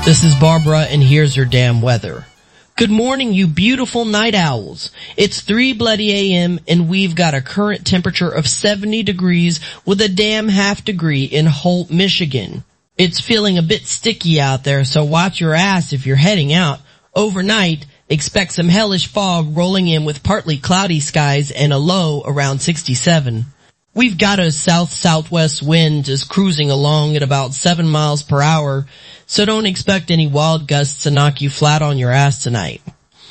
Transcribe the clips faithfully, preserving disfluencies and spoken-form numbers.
This is Barbara, and here's your damn weather. Good morning, you beautiful night owls. It's three bloody a.m. and we've got a current temperature of seventy degrees with a damn half degree in Holt, Michigan. It's feeling a bit sticky out there, so watch your ass if you're heading out. Overnight, expect some hellish fog rolling in with partly cloudy skies and a low around sixty-seven. We've got a south-southwest wind just cruising along at about seven miles per hour, so don't expect any wild gusts to knock you flat on your ass tonight.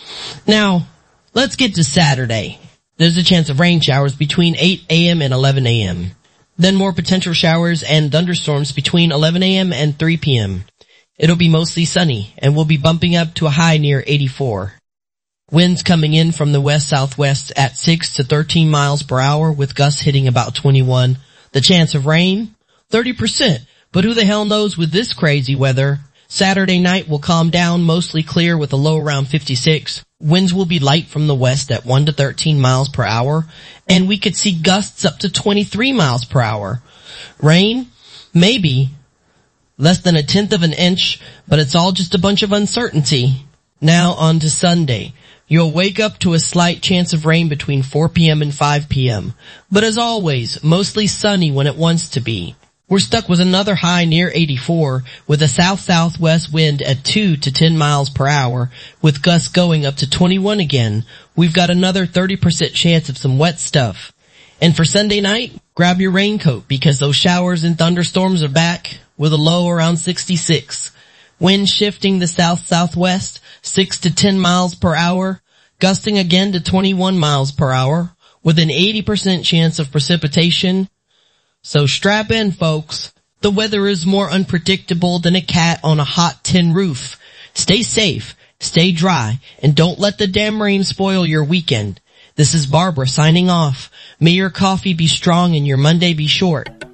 Now, let's get to Saturday. There's a chance of rain showers between eight a.m. and eleven a.m. Then more potential showers and thunderstorms between eleven a.m. and three p.m. It'll be mostly sunny, and we'll be bumping up to a high near eighty-four. Winds coming in from the west-southwest at six to thirteen miles per hour with gusts hitting about twenty-one. The chance of rain? thirty percent. But who the hell knows with this crazy weather? Saturday night will calm down, mostly clear with a low around fifty-six. Winds will be light from the west at one to thirteen miles per hour, and we could see gusts up to twenty-three miles per hour. Rain? Maybe. Less than a tenth of an inch, but it's all just a bunch of uncertainty. Now on to Sunday. You'll wake up to a slight chance of rain between four p.m. and five p.m. But as always, mostly sunny when it wants to be. We're stuck with another high near eighty-four with a south-southwest wind at two to ten miles per hour with gusts going up to twenty-one again. We've got another thirty percent chance of some wet stuff. And for Sunday night, grab your raincoat because those showers and thunderstorms are back with a low around sixty-six. Wind shifting the south-southwest, six to ten miles per hour, gusting again to twenty-one miles per hour, with an eighty percent chance of precipitation. So strap in, folks. The weather is more unpredictable than a cat on a hot tin roof. Stay safe, stay dry, and don't let the damn rain spoil your weekend. This is Barbara signing off. May your coffee be strong and your Monday be short.